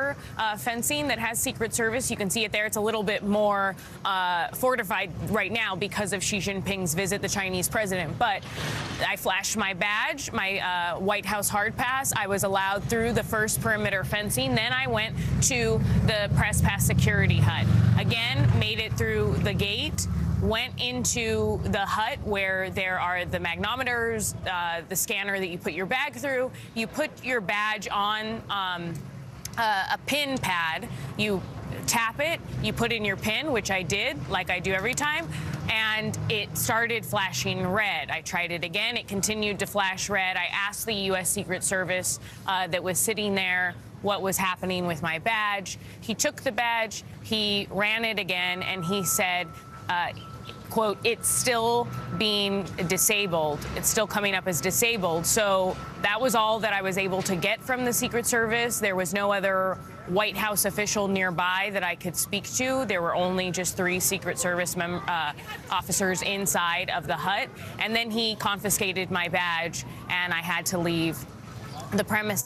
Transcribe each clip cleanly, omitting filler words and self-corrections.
perimeter fencing that has Secret Service. You can see it there. It's a little bit more fortified right now because of Xi Jinping's visit, the Chinese president. But I flashed my badge, my White House hard pass. I was allowed through the first perimeter fencing. Then I went to the press pass security hut. Again, made it through the gate. Went into the hut where there are the magnometers, the scanner that you put your bag through. You put your badge on a pin pad. You tap it, you put in your pin, which I did, like I do every time, and it started flashing red. I tried it again. It continued to flash red. I asked the U.S. Secret Service that was sitting there what was happening with my badge. He took the badge, he ran it again, and he said, quote, it's still being disabled. It's still coming up as disabled. So that was all that I was able to get from the Secret Service. There was no other White House official nearby that I could speak to. There were only just 3 Secret Service officers inside of the hut. And then he confiscated my badge, and I had to leave the premises.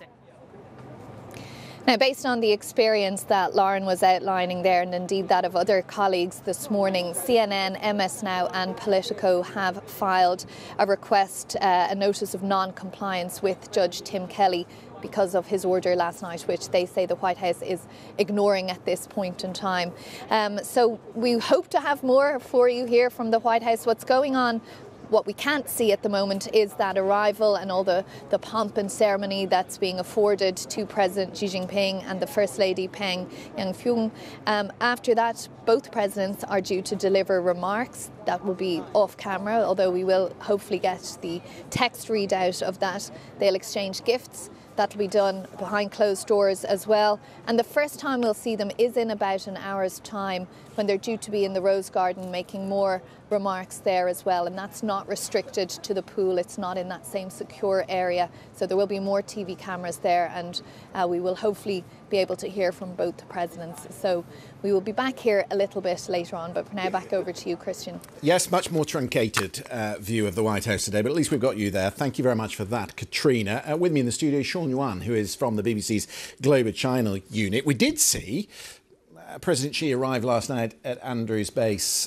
Now, based on the experience that Lauren was outlining there, and indeed that of other colleagues this morning, CNN, MS Now and Politico have filed a request, a notice of non-compliance with Judge Tim Kelly because of his order last night, which they say the White House is ignoring at this point in time. So we hope to have more for you here from the White House. What's going on? What we can't see at the moment is that arrival and all the pomp and ceremony that's being afforded to President Xi Jinping and the First Lady Peng Yangfeng. After that, both presidents are due to deliver remarks. That will be off camera, although we will hopefully get the text readout of that. They'll exchange gifts. That'll be done behind closed doors as well. And the first time we'll see them is in about an hour's time, when they're due to be in the Rose Garden making more remarks there as well. And that's not restricted to the pool. It's not in that same secure area. So there will be more TV cameras there, and we will hopefully be able to hear from both the presidents. So we will be back here a little bit later on, but for now, back over to you, Christian. Yes, much more truncated view of the White House today, but at least we've got you there. Thank you very much for that, Katrina. With me in the studio, Sean Yuan, who is from the BBC's Global China unit. We did see President Xi arrive last night at Andrews Base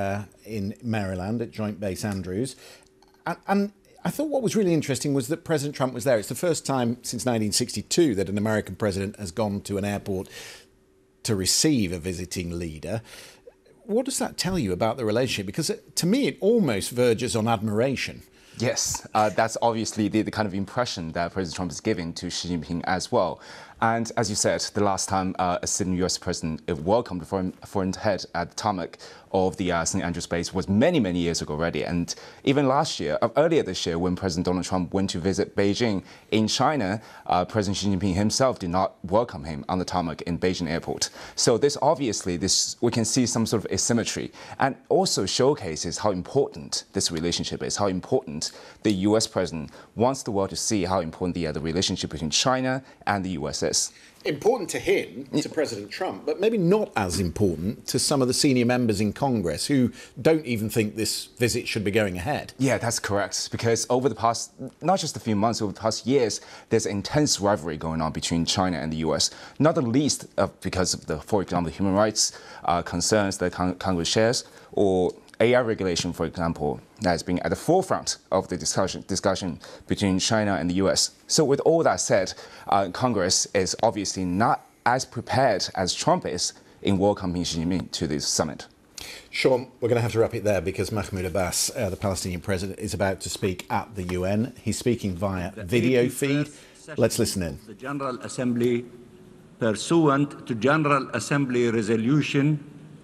in Maryland, at Joint Base Andrews. And I thought what was really interesting was that President Trump was there. It's the first time since 1962 that an American president has gone to an airport to receive a visiting leader. What does that tell you about the relationship? Because to me, it almost verges on admiration. Yes, that's obviously the kind of impression that President Trump is giving to Xi Jinping as well. And as you said, the last time a sitting US president welcomed the foreign head at the tarmac of the St. Andrews base was many, many years ago already. And even last year, earlier this year, when President Donald Trump went to visit Beijing in China, President Xi Jinping himself did not welcome him on the tarmac in Beijing airport. So this obviously, we can see some sort of asymmetry, and also showcases how important this relationship is, how important the US president wants the world to see how important the relationship between China and the US is. Important to him, to President Trump, but maybe not as important to some of the senior members in Congress who don't even think this visit should be going ahead. Yeah, that's correct. Because over the past, not just a few months, over the past years, there's intense rivalry going on between China and the US, not the least because of for example, human rights concerns that Congress shares, or AI regulation, for example, that has been at the forefront of the discussion between China and the US. So with all that said, Congress is obviously not as prepared as Trump is in welcoming Xi Jinping to this summit. Sean, we're going to have to wrap it there because Mahmoud Abbas, the Palestinian president, is about to speak at the UN. He's speaking via video feed. Let's listen in. The General Assembly, pursuant to General Assembly Resolution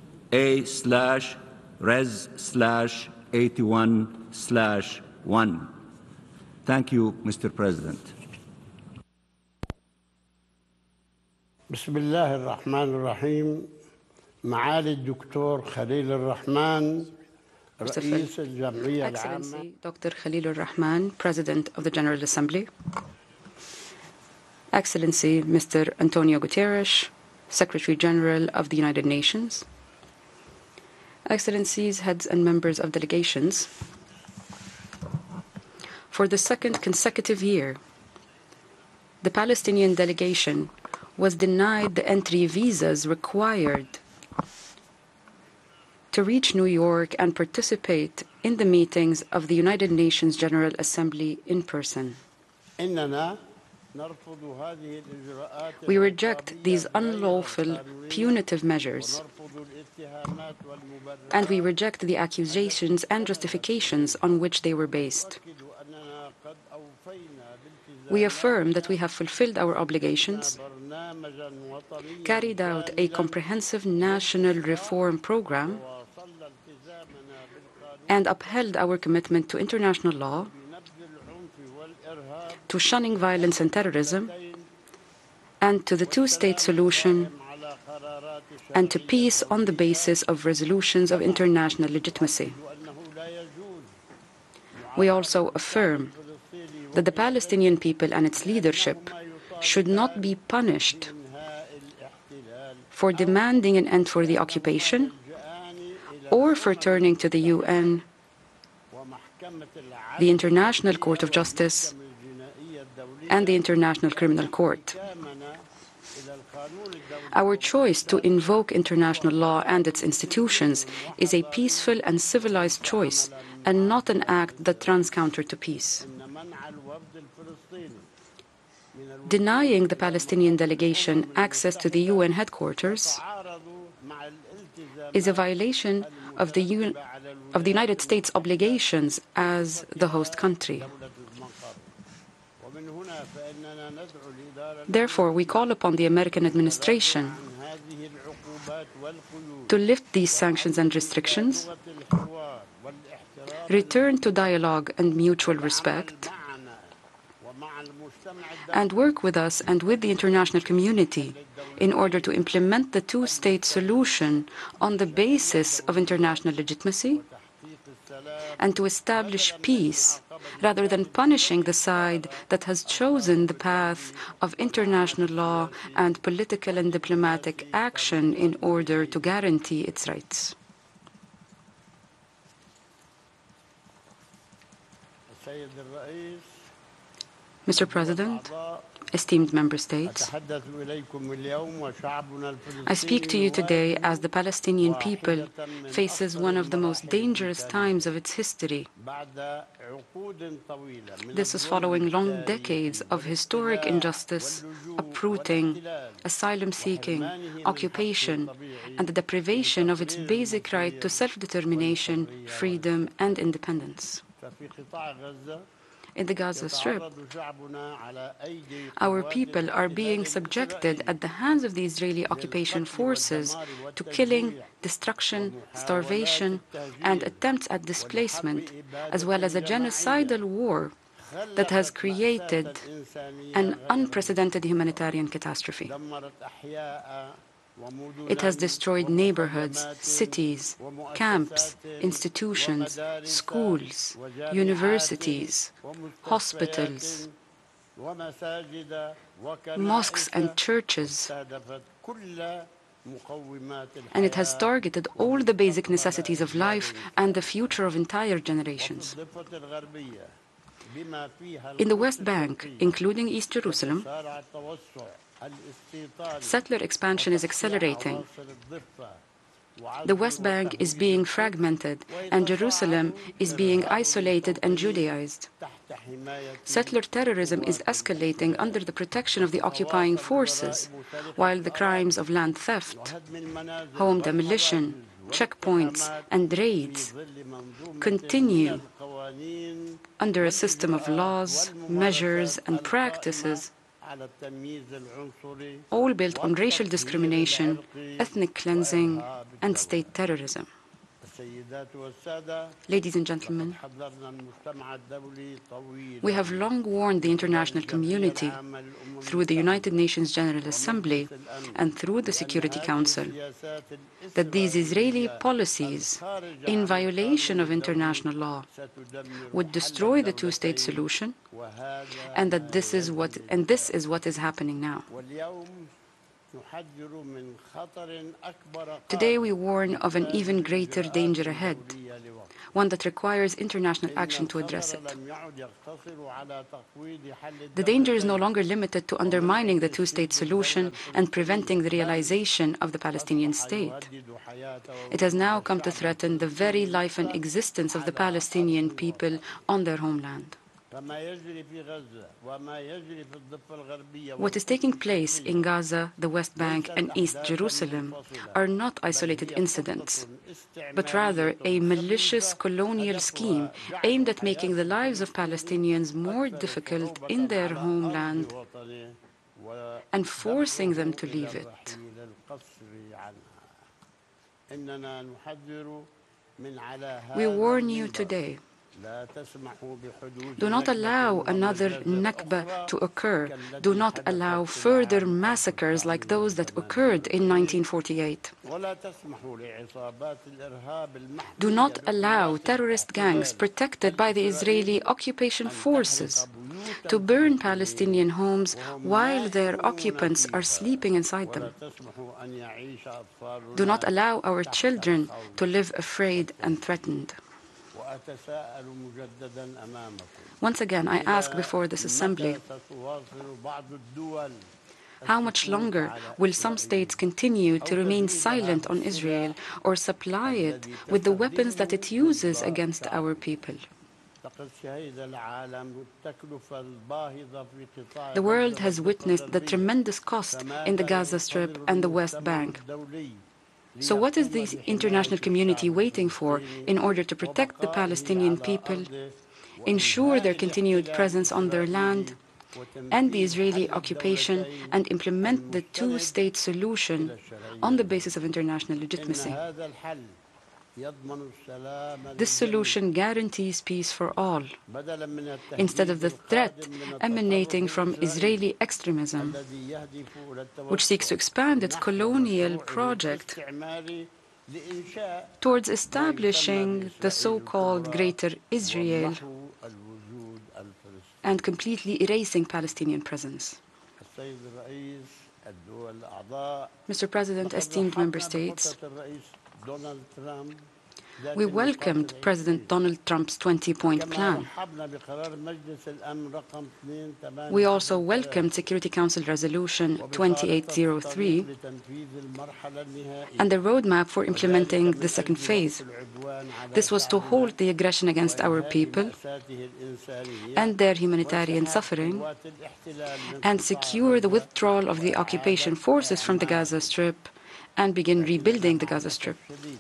A/Res/81/1. Thank you, Mr. President. بسم الله الرحمن الرحيم. معالي الدكتور خليل الرحمن رئيس الجمعية العامة. Excellency Dr. Khalil al-Rahman, President of the General Assembly. Excellency Mr. Antonio Guterres, Secretary General of the United Nations. Excellencies, heads and members of delegations. For the second consecutive year, the Palestinian delegation was denied the entry visas required to reach New York and participate in the meetings of the United Nations General Assembly in person. We reject these unlawful, punitive measures, and we reject the accusations and justifications on which they were based. We affirm that we have fulfilled our obligations, carried out a comprehensive national reform program, and upheld our commitment to international law, to shunning violence and terrorism, and to the two-state solution, and to peace on the basis of resolutions of international legitimacy. We also affirm that the Palestinian people and its leadership should not be punished for demanding an end for the occupation or for turning to the UN, the International Court of Justice, and the International Criminal Court. Our choice to invoke international law and its institutions is a peaceful and civilized choice, and not an act that runs counter to peace. Denying the Palestinian delegation access to the UN headquarters is a violation of the United States obligations as the host country. Therefore, we call upon the American administration to lift these sanctions and restrictions, return to dialogue and mutual respect, and work with us and with the international community in order to implement the two-state solution on the basis of international legitimacy and to establish peace rather than punishing the side that has chosen the path of international law and political and diplomatic action in order to guarantee its rights. Mr. President, esteemed member states, I speak to you today as the Palestinian people faces one of the most dangerous times of its history. This is following long decades of historic injustice, uprooting, asylum-seeking, occupation, and the deprivation of its basic right to self-determination, freedom, and independence. In the Gaza Strip, our people are being subjected at the hands of the Israeli occupation forces to killing, destruction, starvation, and attempts at displacement, as well as a genocidal war that has created an unprecedented humanitarian catastrophe. It has destroyed neighborhoods, cities, camps, institutions, schools, universities, hospitals, mosques and churches, and it has targeted all the basic necessities of life and the future of entire generations. In the West Bank, including East Jerusalem, settler expansion is accelerating. The West Bank is being fragmented, and Jerusalem is being isolated and Judaized. Settler terrorism is escalating under the protection of the occupying forces, while the crimes of land theft, home demolition, checkpoints, and raids continue under a system of laws, measures, and practices, all built on racial discrimination, ethnic cleansing, and state terrorism. Ladies and gentlemen, we have long warned the international community through the United Nations General Assembly and through the Security Council that these Israeli policies, in violation of international law, would destroy the two-state solution, and that this is what is happening now. Today we warn of an even greater danger ahead, one that requires international action to address it. The danger is no longer limited to undermining the two-state solution and preventing the realization of the Palestinian state. It has now come to threaten the very life and existence of the Palestinian people on their homeland. What is taking place in Gaza, the West Bank, and East Jerusalem are not isolated incidents, but rather a malicious colonial scheme aimed at making the lives of Palestinians more difficult in their homeland and forcing them to leave it. We warn you today. Do not allow another Nakba to occur. Do not allow further massacres like those that occurred in 1948. Do not allow terrorist gangs protected by the Israeli occupation forces to burn Palestinian homes while their occupants are sleeping inside them. Do not allow our children to live afraid and threatened. Once again, I ask before this assembly, how much longer will some states continue to remain silent on Israel or supply it with the weapons that it uses against our people? The world has witnessed the tremendous cost in the Gaza Strip and the West Bank. So what is the international community waiting for in order to protect the Palestinian people, ensure their continued presence on their land, end the Israeli occupation, and implement the two-state solution on the basis of international legitimacy? This solution guarantees peace for all, instead of the threat emanating from Israeli extremism, which seeks to expand its colonial project towards establishing the so-called Greater Israel and completely erasing Palestinian presence. Mr. President, esteemed member states, we welcomed President Donald Trump's 20-point plan. We also welcomed Security Council Resolution 2803 and the roadmap for implementing the second phase. This was to halt the aggression against our people and their humanitarian suffering and secure the withdrawal of the occupation forces from the Gaza Strip and begin rebuilding the Gaza Strip.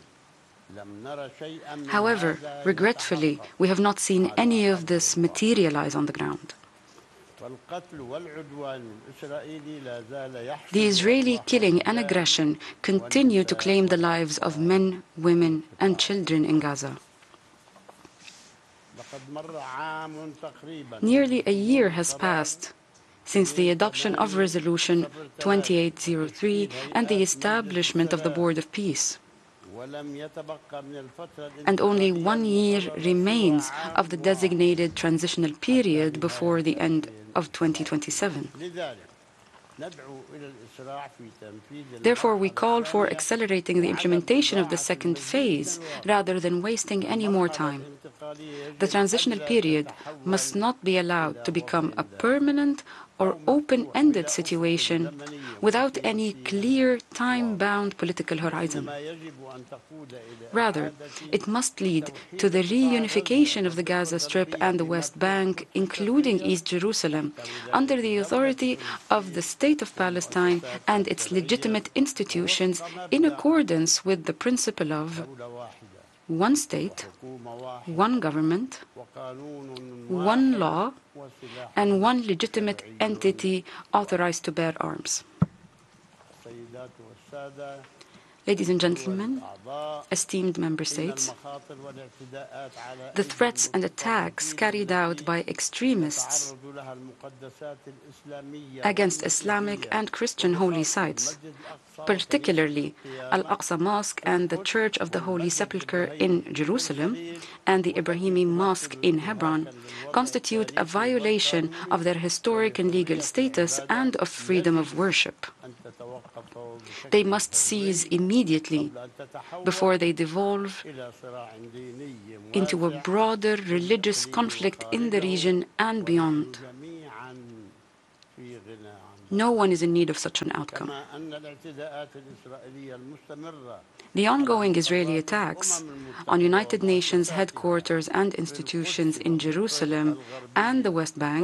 However, regretfully, we have not seen any of this materialize on the ground. The Israeli killing and aggression continue to claim the lives of men, women, and children in Gaza. Nearly a year has passed since the adoption of Resolution 2803 and the establishment of the Board of Peace. And only 1 year remains of the designated transitional period before the end of 2027. Therefore, we call for accelerating the implementation of the second phase rather than wasting any more time. The transitional period must not be allowed to become a permanent or open-ended situation without any clear time-bound political horizon. Rather, it must lead to the reunification of the Gaza Strip and the West Bank, including East Jerusalem, under the authority of the State of Palestine and its legitimate institutions in accordance with the principle of one state, one government, one law, and one legitimate entity authorized to bear arms. Ladies and gentlemen, esteemed member states, the threats and attacks carried out by extremists against Islamic and Christian holy sites, particularly Al-Aqsa Mosque and the Church of the Holy Sepulchre in Jerusalem and the Ibrahimi Mosque in Hebron, constitute a violation of their historic and legal status and of freedom of worship. They must cease immediately before they devolve into a broader religious conflict in the region and beyond. No one is in need of such an outcome. The ongoing Israeli attacks on United Nations headquarters and institutions in Jerusalem and the West Bank